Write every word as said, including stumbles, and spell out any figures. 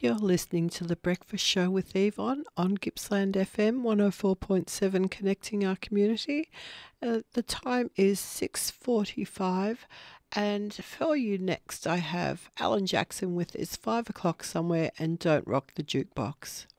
You're listening to The Breakfast Show with Yvonne on Gippsland F M one oh four point seven, connecting our community. Uh, the time is six forty-five, and for you next I have Alan Jackson with It's Five O'Clock Somewhere and Don't Rock the Jukebox.